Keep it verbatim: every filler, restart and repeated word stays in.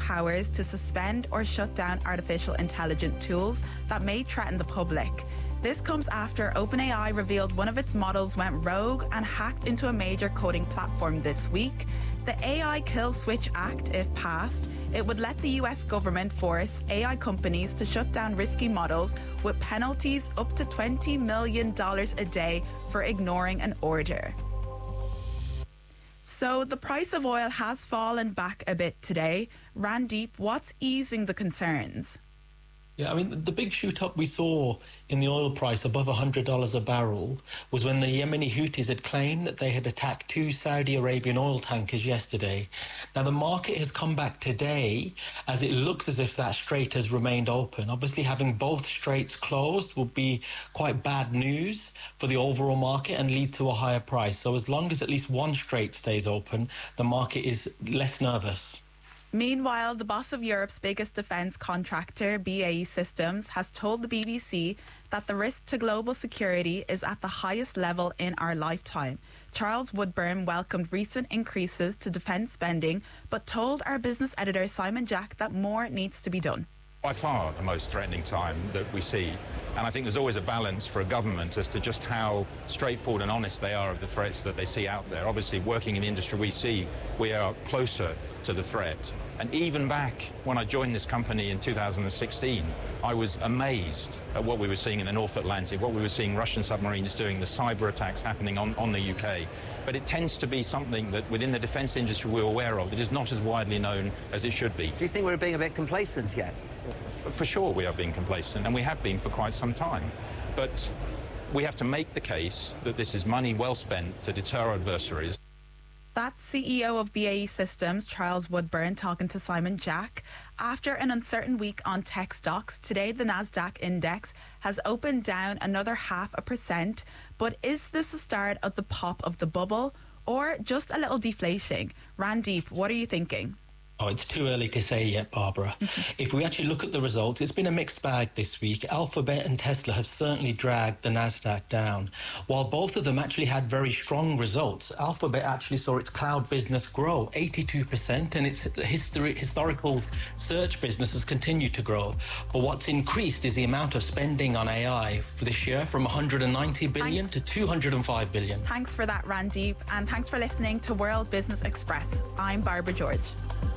powers to suspend or shut down artificial intelligence tools that may threaten the public. This comes after OpenAI revealed one of its models went rogue and hacked into a major coding platform this week. The A I Kill Switch Act, if passed, it would let the U S government force A I companies to shut down risky models with penalties up to twenty million dollars a day for ignoring an order. So the price of oil has fallen back a bit today. Randeep, what's easing the concerns? Yeah, I mean, the big shoot up we saw in the oil price above one hundred dollars a barrel was when the Yemeni Houthis had claimed that they had attacked two Saudi Arabian oil tankers yesterday. Now, the market has come back today as it looks as if that strait has remained open. Obviously, having both straits closed would be quite bad news for the overall market and lead to a higher price. So as long as at least one strait stays open, the market is less nervous. Meanwhile, the boss of Europe's biggest defence contractor, B A E Systems, has told the B B C that the risk to global security is at the highest level in our lifetime. Charles Woodburn welcomed recent increases to defence spending, but told our business editor Simon Jack that more needs to be done. By far the most threatening time that we see. And I think there's always a balance for a government as to just how straightforward and honest they are of the threats that they see out there. Obviously, working in the industry we see, we are closer to the threat. And even back when I joined this company in two thousand sixteen, I was amazed at what we were seeing in the North Atlantic, what we were seeing Russian submarines doing, the cyber attacks happening on, on the U K. But it tends to be something that within the defence industry we're aware of that is not as widely known as it should be. Do you think we're being a bit complacent yet? For sure we are being complacent, and we have been for quite some time. But we have to make the case that this is money well spent to deter adversaries. That's C E O of B A E Systems, Charles Woodburn, talking to Simon Jack. After an uncertain week on tech stocks, today the Nasdaq index has opened down another half a percent. But is this the start of the pop of the bubble or just a little deflating? Randeep, what are you thinking? Oh, it's too early to say yet, Barbara. If we actually look at the results, it's been a mixed bag this week. Alphabet and Tesla have certainly dragged the Nasdaq down. While both of them actually had very strong results, Alphabet actually saw its cloud business grow eighty-two percent, and its history, historical search business has continued to grow. But what's increased is the amount of spending on A I for this year from one hundred ninety billion thanks. to two hundred five billion. Thanks for that, Randeep, and thanks for listening to World Business Express. I'm Barbara George.